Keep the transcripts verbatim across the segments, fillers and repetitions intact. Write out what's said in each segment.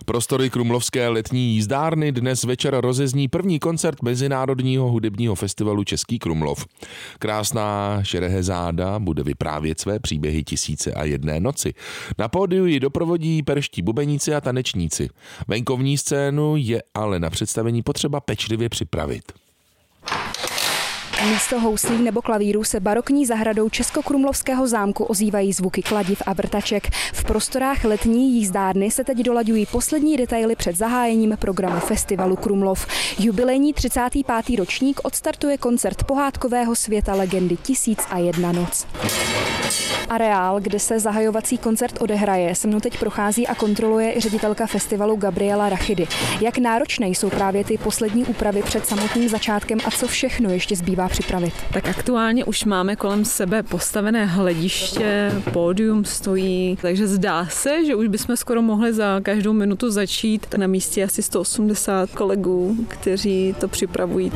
Prostory krumlovské letní jízdárny dnes večer rozezní první koncert Mezinárodního hudebního festivalu Český Krumlov. Krásná Šerehezáda bude vyprávět své příběhy Tisíce a jedné noci. Na pódiu ji doprovodí perští bubeníci a tanečníci. Venkovní scénu je ale na představení potřeba pečlivě připravit. Místo houslí nebo klavíru se barokní zahradou Českokrumlovského zámku ozývají zvuky kladiv a vrtaček. V prostorách letní jízdárny se teď dolaďují poslední detaily před zahájením programu festivalu Krumlov. Jubilejní třicátý pátý ročník odstartuje koncert pohádkového světa legendy Tisíc a jedna noc. Areál, kde se zahajovací koncert odehraje, se mnou teď prochází a kontroluje i ředitelka festivalu Gabriela Rachidy. Jak náročné jsou právě ty poslední úpravy před samotným začátkem a co všechno ještě zbývá připravit? Tak aktuálně už máme kolem sebe postavené hlediště, pódium stojí, takže zdá se, že už bychom skoro mohli za každou minutu začít. Na místě asi sto osmdesát kolegů, kteří to připravují.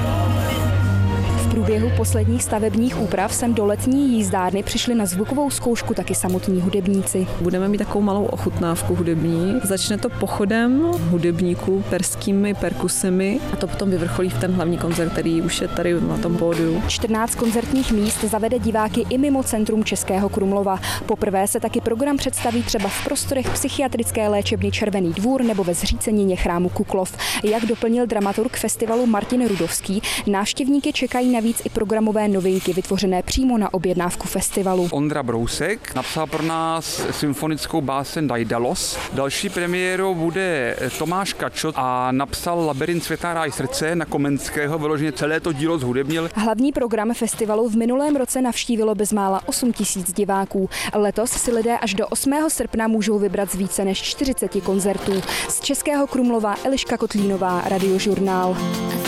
V průběhu posledních stavebních úprav sem do letní jízdárny přišli na zvukovou zkoušku taky samotní hudebníci. Budeme mít takovou malou ochutnávku hudební. Začne to pochodem hudebníků, perskými perkusemi a to potom vyvrcholí v ten hlavní koncert, který už je tady na tom pódiu. čtrnáct koncertních míst zavede diváky i mimo centrum Českého Krumlova. Poprvé se taky program představí třeba v prostorech psychiatrické léčebny Červený dvůr nebo ve zřícenině chrámu Kuklov. Jak doplnil dramaturg festivalu Martin Rudovský, návštěvníky čekají navíc i programové novinky vytvořené přímo na objednávku festivalu. Ondra Brousek napsal pro nás symfonickou báseň Daidalos. Další premiérou bude Tomáš Kačot a napsal Labyrint světa ráj srdce na Komenského, vyloženě celé to dílo zhudebnil. Hlavní program festivalu v minulém roce navštívilo bezmála osm tisíc diváků. Letos si lidé až do osmého srpna můžou vybrat z více než čtyřiceti koncertů. Z Českého Krumlova Eliška Kotlínová, Radiožurnál.